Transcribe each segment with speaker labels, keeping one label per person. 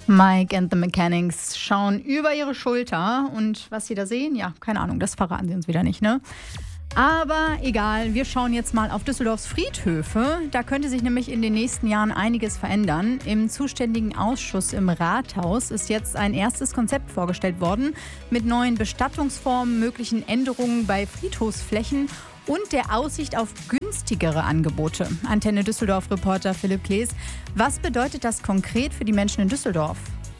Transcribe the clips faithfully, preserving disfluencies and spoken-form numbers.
Speaker 1: Mike and the Mechanics schauen über ihre Schulter und was sie da sehen, ja, keine Ahnung, das verraten sie uns wieder nicht, ne? Aber egal, wir schauen jetzt mal auf Düsseldorfs Friedhöfe. Da könnte sich nämlich in den nächsten Jahren einiges verändern. Im zuständigen Ausschuss im Rathaus ist jetzt ein erstes Konzept vorgestellt worden mit neuen Bestattungsformen, möglichen Änderungen bei Friedhofsflächen und der Aussicht auf günstigere Angebote. Antenne Düsseldorf-Reporter Philipp Klees. Was bedeutet das konkret für die Menschen in Düsseldorf?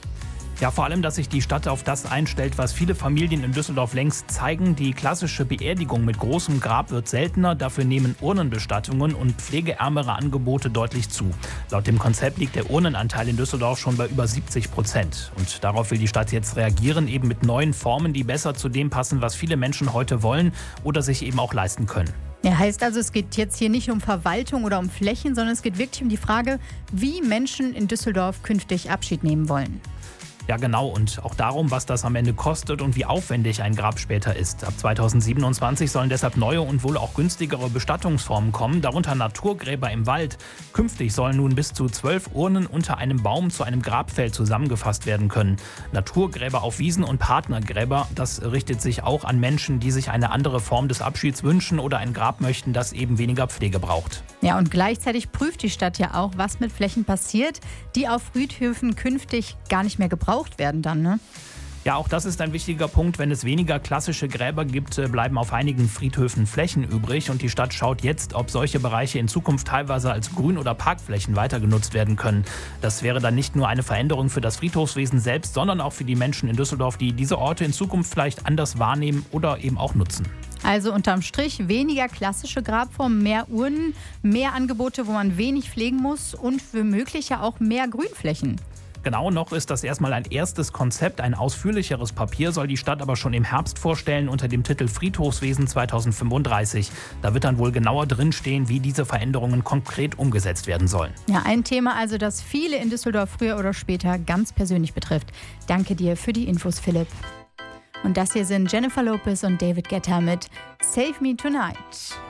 Speaker 2: Ja, vor allem, dass sich die Stadt auf das einstellt, was viele Familien in Düsseldorf längst zeigen. Die klassische Beerdigung mit großem Grab wird seltener. Dafür nehmen Urnenbestattungen und pflegeärmere Angebote deutlich zu. Laut dem Konzept liegt der Urnenanteil in Düsseldorf schon bei über siebzig Prozent. Und darauf will die Stadt jetzt reagieren, eben mit neuen Formen, die besser zu dem passen, was viele Menschen heute wollen oder sich eben auch leisten können.
Speaker 1: Ja, heißt also, es geht jetzt hier nicht um Verwaltung oder um Flächen, sondern es geht wirklich um die Frage, wie Menschen in Düsseldorf künftig Abschied nehmen wollen.
Speaker 2: Ja, genau. Und auch darum, was das am Ende kostet und wie aufwendig ein Grab später ist. Ab zweitausendsiebenundzwanzig sollen deshalb neue und wohl auch günstigere Bestattungsformen kommen, darunter Naturgräber im Wald. Künftig sollen nun bis zu zwölf Urnen unter einem Baum zu einem Grabfeld zusammengefasst werden können. Naturgräber auf Wiesen und Partnergräber, das richtet sich auch an Menschen, die sich eine andere Form des Abschieds wünschen oder ein Grab möchten, das eben weniger Pflege braucht.
Speaker 1: Ja, und gleichzeitig prüft die Stadt ja auch, was mit Flächen passiert, die auf Friedhöfen künftig gar nicht mehr gebraucht werden dann, ne?
Speaker 2: Ja, auch das ist ein wichtiger Punkt. Wenn es weniger klassische Gräber gibt, bleiben auf einigen Friedhöfen Flächen übrig. Und die Stadt schaut jetzt, ob solche Bereiche in Zukunft teilweise als Grün- oder Parkflächen weiter genutzt werden können. Das wäre dann nicht nur eine Veränderung für das Friedhofswesen selbst, sondern auch für die Menschen in Düsseldorf, die diese Orte in Zukunft vielleicht anders wahrnehmen oder eben auch nutzen.
Speaker 1: Also unterm Strich weniger klassische Grabformen, mehr Urnen, mehr Angebote, wo man wenig pflegen muss und womöglich ja auch mehr Grünflächen.
Speaker 2: Genau, noch ist das erstmal ein erstes Konzept. Ein ausführlicheres Papier soll die Stadt aber schon im Herbst vorstellen unter dem Titel Friedhofswesen zweitausendfünfunddreißig. Da wird dann wohl genauer drinstehen, wie diese Veränderungen konkret umgesetzt werden sollen.
Speaker 1: Ja, ein Thema also, das viele in Düsseldorf früher oder später ganz persönlich betrifft. Danke dir für die Infos, Philipp. Und das hier sind Jennifer Lopez und David Guetta mit Save Me Tonight.